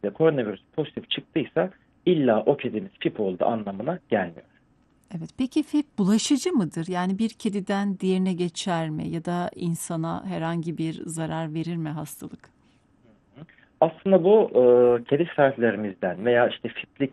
kedide koronavirüs pozitif çıktıysa illa o kedimiz FIP oldu anlamına gelmiyor. Evet. Peki FIP bulaşıcı mıdır? Yani bir kediden diğerine geçer mi ya da insana herhangi bir zarar verir mi hastalık? Aslında bu kedi sahiplerimizden veya işte fitlik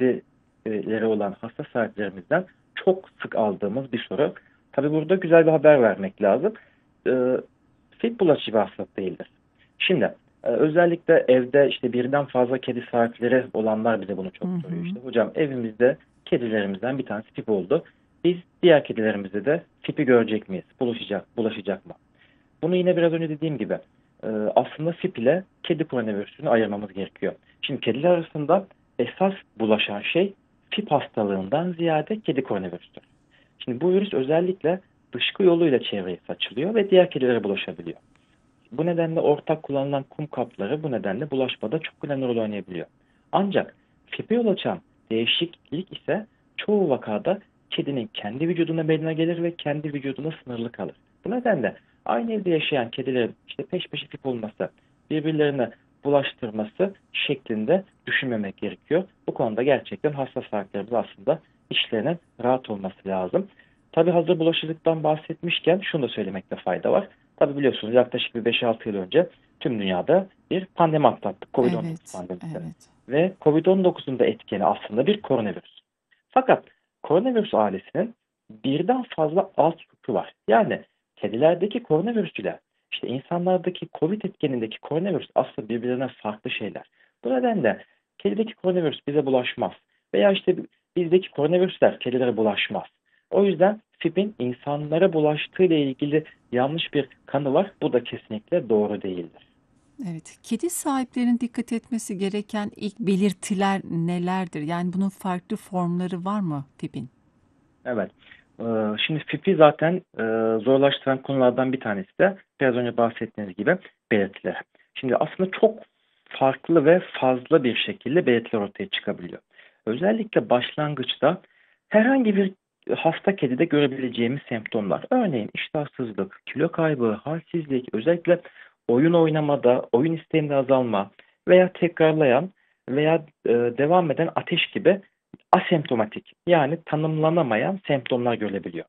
kedileri olan hasta sahiplerimizden çok sık aldığımız bir soru. Tabii burada güzel bir haber vermek lazım. E, Fit bulaşıcı bir hastalık değildir. Şimdi özellikle evde işte birden fazla kedi sahipleri olanlar bize bunu Hı çok soruyor. hı. İşte hocam evimizde kedilerimizden bir tanesi FIP oldu. Biz diğer kedilerimizde de FIP'i görecek miyiz? Bulaşacak mı? Bunu yine biraz önce dediğim gibi aslında FIP ile kedi koronavirüsünü ayırmamız gerekiyor. Şimdi kediler arasında esas bulaşan şey FIP hastalığından ziyade kedi koronavirüsüdür. Şimdi bu virüs özellikle dışkı yoluyla çevreye saçılıyor ve diğer kedilere bulaşabiliyor. Bu nedenle ortak kullanılan kum kapları bu nedenle bulaşmada çok önemli rol oynayabiliyor. Ancak FIP'e yol açan değişiklik ise çoğu vakada kedinin kendi vücuduna meydana gelir ve kendi vücuduna sınırlı kalır. Bu nedenle aynı evde yaşayan kedilerin işte peş peşe FIP olması, birbirlerine bulaştırması şeklinde düşünmemek gerekiyor. Bu konuda gerçekten hasta sahiplerimiz aslında işlerinin rahat olması lazım. Tabii hazır bulaşıcılıktan bahsetmişken şunu da söylemekte fayda var. Tabii biliyorsunuz yaklaşık bir 5-6 yıl önce tüm dünyada bir pandemi atlattık. Covid-19 Evet, pandemisi. evet. Ve Covid-19'un da etkeni aslında bir koronavirüs. Fakat koronavirüs ailesinin birden fazla alt grubu var. Yani kedilerdeki koronavirüs ile işte insanlardaki Covid etkenindeki koronavirüs aslında birbirlerine farklı şeyler. Bu nedenle kedideki koronavirüs bize bulaşmaz. Veya işte bizdeki koronavirüsler kedilere bulaşmaz. O yüzden FIP'in insanlara bulaştığı ile ilgili yanlış bir kanı var. Bu da kesinlikle doğru değildir. Evet. Kedi sahiplerinin dikkat etmesi gereken ilk belirtiler nelerdir? Yani bunun farklı formları var mı FIP'in? Evet. Şimdi FIP'i zaten zorlaştıran konulardan bir tanesi de biraz önce bahsettiğiniz gibi belirtiler. Şimdi aslında çok farklı ve fazla bir şekilde belirtiler ortaya çıkabiliyor. Özellikle başlangıçta herhangi bir hasta kedide görebileceğimiz semptomlar. Örneğin iştahsızlık, kilo kaybı, halsizlik, özellikle oyun oynamada, oyun isteğinde azalma veya tekrarlayan veya devam eden ateş gibi asemptomatik yani tanımlanamayan semptomlar görülebiliyor.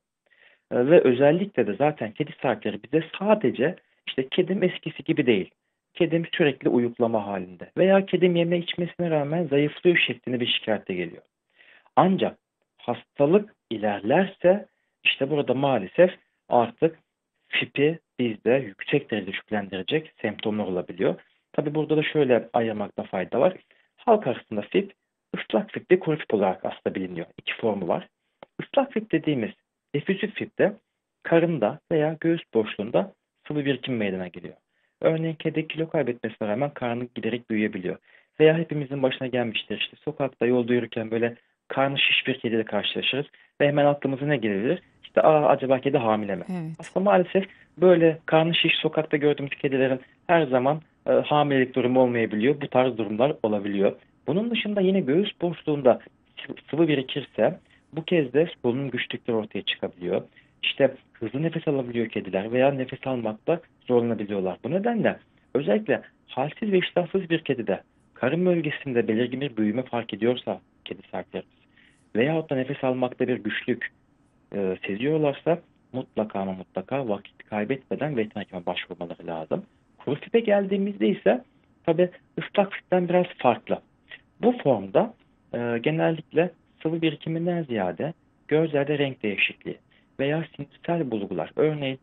Ve özellikle de zaten kedi sahipleri bize sadece işte kedim eskisi gibi değil. Kedim sürekli uyuklama halinde veya kedim yeme içmesine rağmen zayıflıyor şeklinde bir şikayete geliyor. Ancak hastalık ilerlerse işte burada maalesef artık FIP'i bizde yüksek derecede şüphelendirecek semptomlar olabiliyor. Tabi burada da şöyle ayırmakta fayda var. Halk arasında FIP, ıslak FIP ve kuru FIP olarak aslında biliniyor. İki formu var. Islak FIP dediğimiz difüzif FIP'te karında veya göğüs boşluğunda sıvı birikim meydana geliyor. Örneğin kedi kilo kaybetmesine rağmen karnı giderek büyüyebiliyor. Veya hepimizin başına gelmiştir işte sokakta yolda yürürken böyle karnı şiş bir kediyle karşılaşırız ve hemen aklımıza ne gelir? İşte acaba kedi hamile mi? Evet. Aslında maalesef böyle karnı şiş sokakta gördüğümüz kedilerin her zaman hamilelik durumu olmayabiliyor. Bu tarz durumlar olabiliyor. Bunun dışında yine göğüs boşluğunda sıvı birikirse bu kez de solunum güçlükleri ortaya çıkabiliyor. İşte hızlı nefes alabiliyor kediler veya nefes almakta zorlanabiliyorlar. Bu nedenle özellikle halsiz ve iştahsız bir kedide karın bölgesinde belirgin bir büyüme fark ediyorsa kedi sahiplerimiz veyahut da nefes almakta bir güçlük seziyorlarsa mutlaka ama mutlaka vakit kaybetmeden veteriner hekime başvurmaları lazım. Kuru fipe geldiğimizde ise tabi ıslak fipten biraz farklı. Bu formda genellikle sıvı birikiminden ziyade gözlerde renk değişikliği veya sinirsel bulgular, örneğin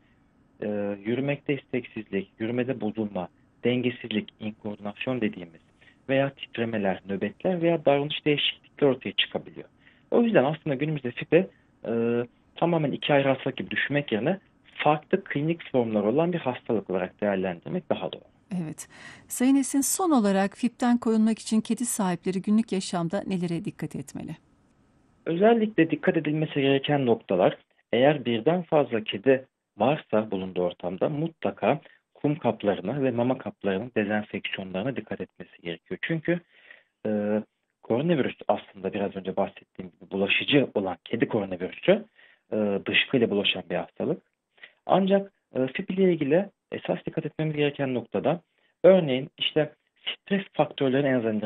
yürümekte isteksizlik, yürümede bozulma, dengesizlik, inkoordinasyon dediğimiz veya titremeler, nöbetler veya davranış değişiklikleri ortaya çıkabiliyor. O yüzden aslında günümüzde FIP'e tamamen iki ayrı hastalık gibi düşünmek yerine farklı klinik formlar olan bir hastalık olarak değerlendirmek daha doğru. Evet. Sayın Esin, son olarak FIP'ten korunmak için kedi sahipleri günlük yaşamda nelere dikkat etmeli? Özellikle dikkat edilmesi gereken noktalar, eğer birden fazla kedi varsa bulunduğu ortamda mutlaka kum kaplarına ve mama kaplarının dezenfeksiyonlarına dikkat etmesi gerekiyor. Çünkü e, koronavirüs aslında biraz önce bahsettiğim gibi bulaşıcı olan kedi koronavirüsü dışkıyla bulaşan bir hastalık. Ancak FIP ile ilgili esas dikkat etmemiz gereken noktada örneğin işte stres faktörlerini en azından